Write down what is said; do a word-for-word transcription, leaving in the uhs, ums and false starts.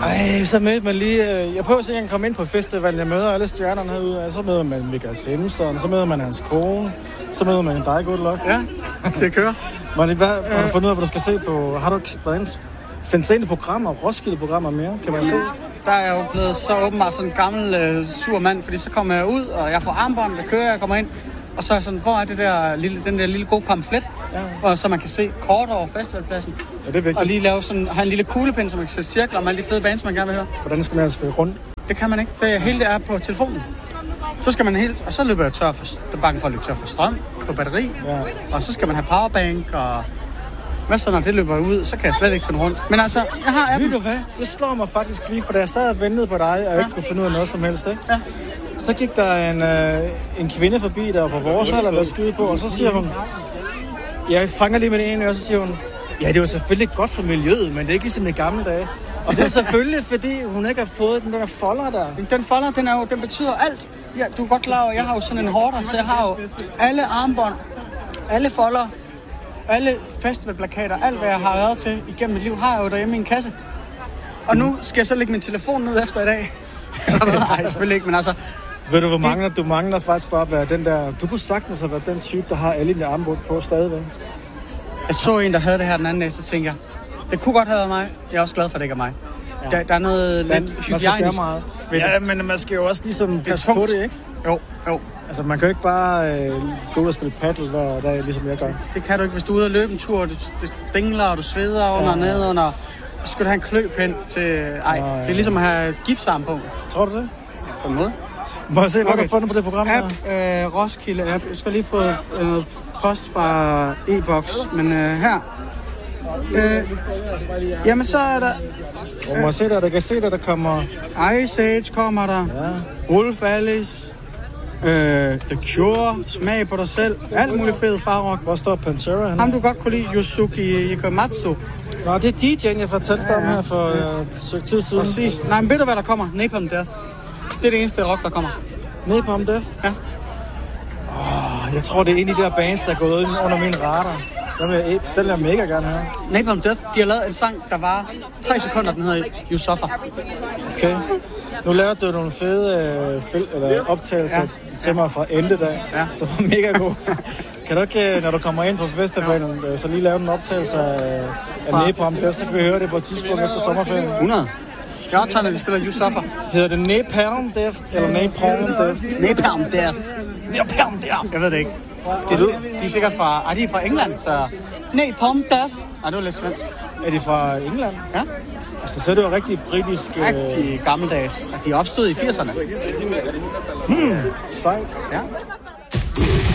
Ej, så mødte man lige... Øh, jeg prøver at se, at jeg kan komme ind på festivalen. Jeg møder alle stjernerne herude. Så møder man Michael Simpson, så møder man hans kone, så møder man dig, good luck. Ja, det kører. Martin, hvad øh. har du fundet ud af, hvad du skal se på? Har du hvordan findes der egentlig programmer, Roskilde-programmer mere? Kan man se? Der er jo blevet så åbenbart sådan en gammel øh, sur mand, fordi så kommer jeg ud, og jeg får armbånd, der kører, jeg kommer ind. Og så er jeg sådan, hvor er det der lille, den der lille gode pamflet, ja. Og så man kan se kort over festivalpladsen. Ja, det er vigtigt. Og lige lave sådan, have en lille kuglepind, så man kan se cirkler om alle de fede bands, man gerne vil høre. Hvordan skal man altså følge rundt? Det kan man ikke. Det hele det er på telefonen. Så skal man helt, og så løber jeg tør for, der er bange for at løbe tør for strøm, på batteri. Ja. Og så skal man have powerbank, og hvad så når det løber ud, så kan jeg slet ikke finde rundt. Men altså, jeg har appen. Ved du hvad? Det slår mig faktisk lige, for da jeg sad og ventede på dig, og ja. ikke kunne finde ud af noget som helst, ikke? Ja. Så gik der en, øh, en kvinde forbi der på vores alder, der skyde på, og så siger hun, jeg fanger lige med det ene, og så siger hun, ja, det er jo selvfølgelig godt for miljøet, men det er ikke ligesom i gamle dage. Og det er selvfølgelig, fordi hun ikke har fået den der folder der. Den folder, den, er jo, den betyder alt. Ja, du er godt klar over, jeg har jo sådan en hårder, så jeg har jo alle armbånd, alle folder, alle festivalplakater, alt hvad jeg har været til igennem mit liv, har jeg jo derhjemme i en kasse. Og nu skal jeg så lægge min telefon ned efter i dag. Nej, selvfølgelig ikke, men altså... Ved du, hvor mangler du mangler faktisk bare at være den der... Du kunne sagtens have været den type, der har alle dine armbånd på stadigvæk. Jeg så en, der havde det her den anden dag, så tænker jeg, det kunne godt have været mig. Jeg er også glad for, at det ikke er mig. Ja. Der, der er noget den, lidt hygienisk. Ja, men man skal jo også ligesom passe på det, ikke? Jo, jo. Altså, man kan jo ikke bare øh, gå ud og spille paddle hver dag, ligesom jeg gør. Det kan du ikke, hvis du er ude og løbe en tur, og du dingler, og du sveder under og ja. ned under. Så skal du have en kløb hen til... Ej, ja, ja. Det er ligesom at have gipsarm på. Tror du det? På en måde. Må jeg se, hvad okay. du har fundet på det program app, her? Øh, Roskilde app. Jeg skal lige få øh, post fra e-boks, men øh, her... Øh, jamen, så er der... Øh, må jeg se der, der kan se der, der kommer... Ice Age kommer der. Ja. Wolf Alice. Øh, The Cure. Smag på dig selv. Alt muligt fed farrock. Hvor står Pantera henne? Ham du godt kunne lide, Yusuki Ikamatsu. Nå, det er D J'en, jeg fortalte dig om her for øh, et stykke tid siden. Præcis. Nej, men ved du, hvad der kommer? Napalm Death. Det er det eneste rock, der kommer. Napalm Death? Ja. Oh, jeg tror, det er en af de der bands, der er gået under min radar. Den vil jeg, den vil jeg mega gerne have. Napalm Death, de har lavet en sang, der var tre sekunder, den hedder You Suffer. Okay. Nu lavede du nogle fede øh, fil- eller optagelser ja. til mig fra Ente der, ja. Så var mega god. Kan du ikke, når du kommer ind på festivalen, ja. så lige lave en optagelse af, af Napalm Death, så kan vi høre det på et tidspunkt efter sommerferien? hundrede. Jeg optager, når de spiller You Suffer. Hedder det Napalm Death eller Napalm Death? Napalm Death. Napalm Death. Jeg ved det ikke. De, de er sikkert fra... Ej, de er fra England, så... Napalm Death. Ej, det var lidt svensk. Er de fra England? Ja. Altså, så er det jo rigtig britisk... Rigtig øh... gammeldags. De er opstået i firserne. Hmm, sejt. Ja.